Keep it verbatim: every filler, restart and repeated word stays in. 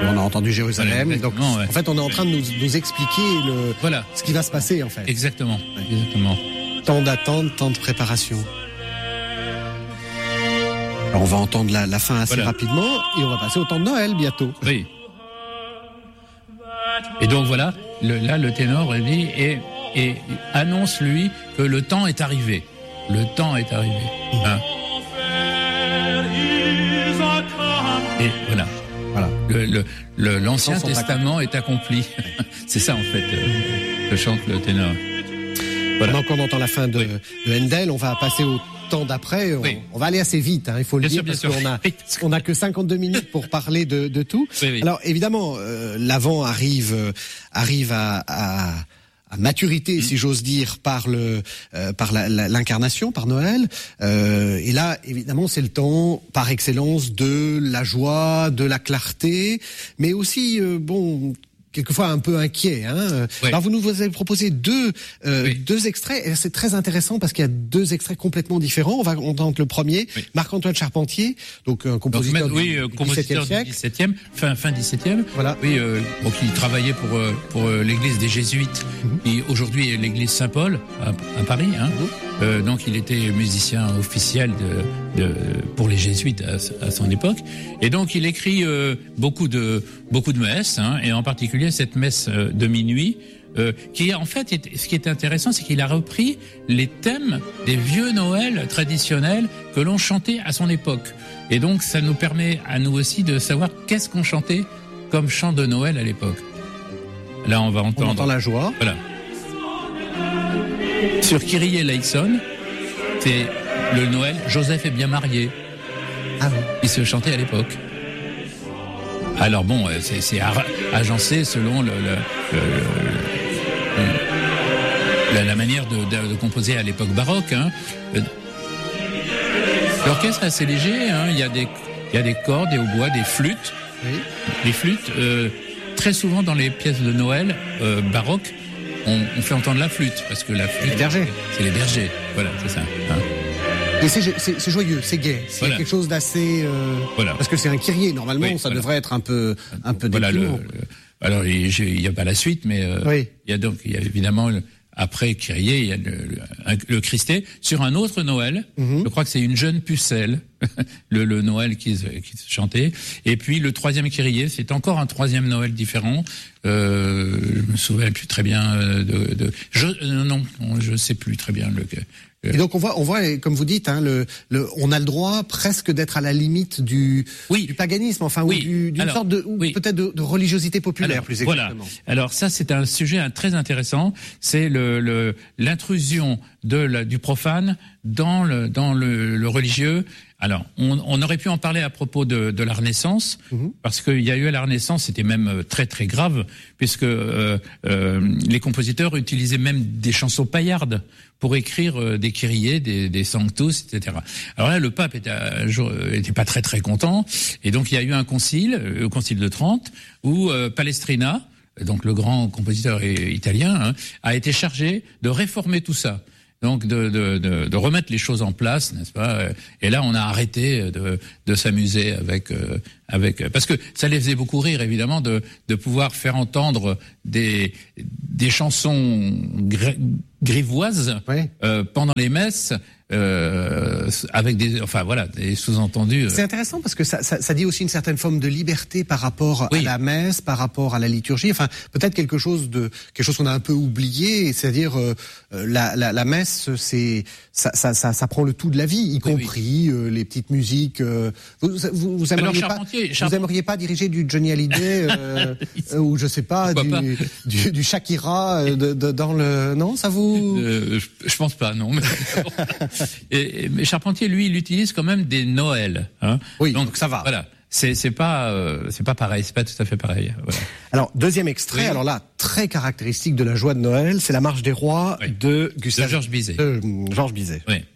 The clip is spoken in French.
On a entendu Jérusalem. Voilà, donc, ouais. en fait, on est en train de nous, nous expliquer le, voilà. ce qui va se passer, en fait. Exactement. Ouais. Exactement. Tant d'attente, tant de préparation. Alors, on va entendre la, la fin assez voilà. rapidement et on va passer au temps de Noël bientôt. Oui. Et donc voilà, le, là, le ténor dit et, et annonce lui que le temps est arrivé. Le temps est arrivé. Mmh. Hein. Et voilà. Voilà. Le, le, le, l'Ancien Testament est accompli. C'est ça, en fait, euh, que chante le ténor. Voilà. Maintenant qu'on entend la fin de, oui. de Handel, on va passer au temps d'après. On, oui. on va aller assez vite, hein, il faut le bien dire, sûr, parce qu'on a, on a que cinquante-deux minutes pour parler de, de tout. Oui, oui. Alors, évidemment, euh, l'Avent arrive, euh, arrive à, à à maturité, mmh. si j'ose dire, par le euh, par la, la, l'incarnation, par Noël. Euh, et là, évidemment, c'est le temps par excellence de la joie, de la clarté, mais aussi, euh, bon, quelquefois un peu inquiet. Hein. Oui. Alors vous nous avez proposé deux euh, oui. deux extraits, et c'est très intéressant parce qu'il y a deux extraits complètement différents. On va entendre le premier, oui. Marc-Antoine Charpentier, donc un compositeur, donc, oui, du, du compositeur dix-septième siècle. du dix-septième, fin fin dix-septième. Voilà. Oui, euh, donc il travaillait pour euh, pour euh, l'église des Jésuites, mm-hmm. et aujourd'hui l'église Saint-Paul à, à Paris. Hein. Mm-hmm. Euh, donc il était musicien officiel de, de pour les Jésuites à, à son époque, et donc il écrit euh, beaucoup de beaucoup de messes, hein, et en particulier cette messe de minuit, euh, qui en fait, est, ce qui est intéressant, c'est qu'il a repris les thèmes des vieux Noël traditionnels que l'on chantait à son époque. Et donc, ça nous permet à nous aussi de savoir qu'est-ce qu'on chantait comme chant de Noël à l'époque. Là, on va entendre... On entend la joie. Voilà. Sur Kyrie eleison, c'est le Noël, Joseph est bien marié. Ah oui. Il se chantait à l'époque. Alors bon, c'est, c'est agencé selon le, le, le, le, la, la manière de, de, de composer à l'époque baroque. Hein. L'orchestre est assez léger. Hein. Il y a des, il y a des cordes, des hautbois, des flûtes. Oui. Les flûtes, euh, très souvent dans les pièces de Noël euh, baroques, on, on fait entendre la flûte parce que la flûte, les bergers. C'est les bergers. Voilà, c'est ça. Hein. Et c'est, c'est, c'est joyeux, c'est gai, c'est voilà. quelque chose d'assez... Euh, voilà. Parce que c'est un kyrie, normalement, oui, ça voilà. devrait être un peu un peu voilà, déprimant. Le, le, alors, il n'y a pas la suite, mais euh, oui. il y a donc, il y a évidemment, le, après kyrie, il y a le, le, le Christé. Sur un autre Noël, mm-hmm. je crois que c'est une jeune pucelle, le, le Noël qui, qui se chantait. Et puis, le troisième kyrie, c'est encore un troisième Noël différent. Euh, je me souviens plus très bien de... de je, non, non, je sais plus très bien le... Et donc on voit, on voit, comme vous dites, hein, le, le, on a le droit presque d'être à la limite du, oui. du paganisme, enfin, oui. ou du, d'une Alors, sorte de, ou oui. peut-être de, de religiosité populaire, Alors, plus exactement. Voilà. Alors ça, c'est un sujet très intéressant. C'est le, le l'intrusion de la, du profane dans le, dans le, le religieux. Alors, on, on aurait pu en parler à propos de, de la Renaissance, mmh. parce qu'il y a eu à la Renaissance, c'était même très très grave, puisque euh, euh, les compositeurs utilisaient même des chansons paillardes pour écrire euh, des kyriés, des, des sanctus, et cetera. Alors là, le pape était, euh, était pas très très content, et donc il y a eu un concile, le concile de Trente, où euh, Palestrina, donc le grand compositeur italien, hein, a été chargé de réformer tout ça. Donc de, de, de, de remettre les choses en place, n'est-ce pas? Et là, on a arrêté de, de s'amuser avec, euh, avec, parce que ça les faisait beaucoup rire, évidemment, de, de pouvoir faire entendre des, des chansons gr- grivoises oui. euh, pendant les messes. Euh, avec des, enfin voilà, des sous-entendus. Euh. C'est intéressant parce que ça, ça, ça dit aussi une certaine forme de liberté par rapport oui. à la messe, par rapport à la liturgie. Enfin, peut-être quelque chose de, quelque chose qu'on a un peu oublié, c'est-à-dire euh, la, la, la messe, c'est, ça, ça, ça, ça prend le tout de la vie, y oui, compris oui. Euh, les petites musiques. Euh, vous, vous, vous aimeriez Alors, pas, Charpent... vous aimeriez pas diriger du Johnny Hallyday euh, ou je sais pas, du, pas du, du Shakira euh, de, de, dans le, non, ça vous? Euh, je, je pense pas, non. Et, mais Charpentier, lui, il utilise quand même des Noëls. Hein. Oui, donc, donc ça va. Voilà, c'est c'est pas euh, c'est pas pareil, c'est pas tout à fait pareil. Voilà. Alors deuxième extrait, oui. alors là très caractéristique de la joie de Noël, c'est la Marche des Rois oui. de Gustave de Georges Bizet. De Georges Bizet. Oui.